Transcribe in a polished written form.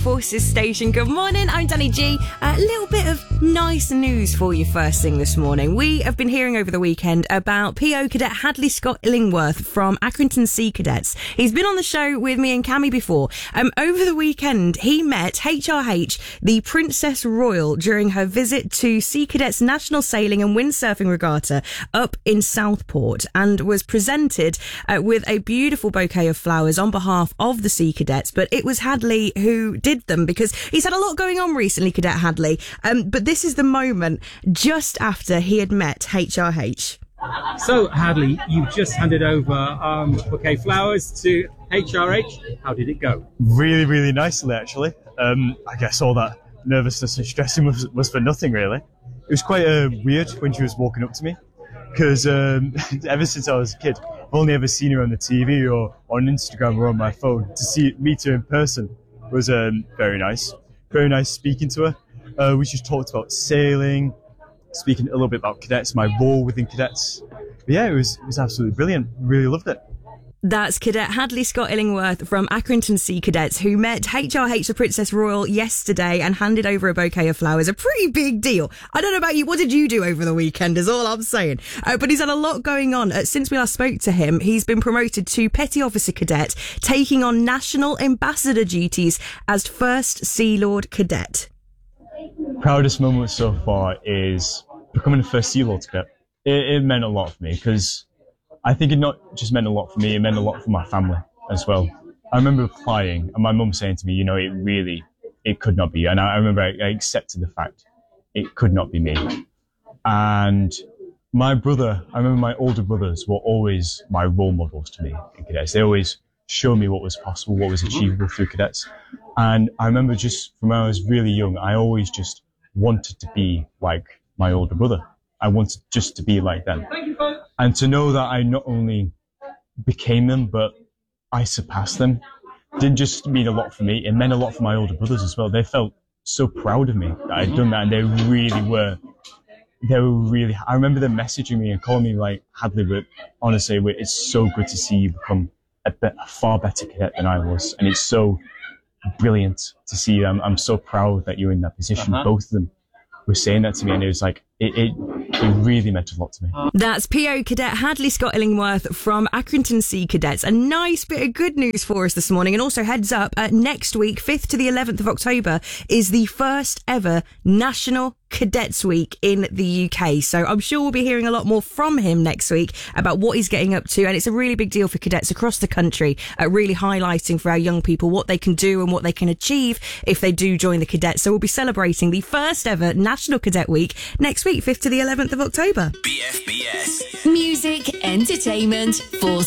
Forces station. Good morning, I'm Danny G. A little bit of nice news for you first thing this morning. We have been hearing over the weekend about PO Cadet Hadley Scott Illingworth from Accrington Sea Cadets. He's been on the show with me and Cammy before. Over the weekend, he met HRH, the Princess Royal, during her visit to Sea Cadets National Sailing and Windsurfing Regatta up in Southport, and was presented with a beautiful bouquet of flowers on behalf of the Sea Cadets. But it was Hadley who did them because he's had a lot going on recently, Cadet Hadley. But this is the moment just after he had met HRH. So, Hadley, you've just handed over bouquet flowers to HRH. How did it go? Really, really nicely, actually. I guess all that nervousness and stressing was for nothing, really. It was quite weird when she was walking up to me, because ever since I was a kid, I've only ever seen her on the TV or on Instagram or on my phone. To meet her in person was very nice. Very nice speaking to her. We just talked about sailing, speaking a little bit about cadets, my role within cadets. But yeah, it was absolutely brilliant. Really loved it. That's Cadet Hadley Scott Illingworth from Accrington Sea Cadets, who met HRH, the Princess Royal, yesterday and handed over a bouquet of flowers. A pretty big deal. I don't know about you. What did you do over the weekend is all I'm saying. But he's had a lot going on. Since we last spoke to him, he's been promoted to Petty Officer Cadet, taking on National Ambassador duties as First Sea Lord Cadet. Proudest moment so far is becoming the First Sea Lord Cadet. It meant a lot for me, because I think it not just meant a lot for me, it meant a lot for my family as well. I remember applying and my mum saying to me, it could not be. And I remember I accepted the fact it could not be me. And I remember my older brothers were always my role models to me in cadets. They always showed me what was possible, what was achievable through cadets. And I remember just from when I was really young, I always just wanted to be like my older brother. I wanted just to be like them. And to know that I not only became them, but I surpassed them, didn't just mean a lot for me, it meant a lot for my older brothers as well. They felt so proud of me that I'd done that, and they really were. I remember them messaging me and calling me like, Hadley, but honestly, it's so good to see you become a far better cadet than I was. And it's so brilliant to see you. I'm so proud that you're in that position. Both of them were saying that to me, and it was like, it really meant a lot to me. That's PO Cadet Hadley Scott Illingworth from Accrington Sea Cadets. A nice bit of good news for us this morning. And also heads up, next week, 5th to the 11th of October, is the first ever National Cadets Week in the UK. So I'm sure we'll be hearing a lot more from him next week about what he's getting up to. And it's a really big deal for cadets across the country, really highlighting for our young people what they can do and what they can achieve if they do join the cadets. So we'll be celebrating the first ever National Cadet Week next week, 5th to the 11th of October. BFBS. Music, entertainment, 4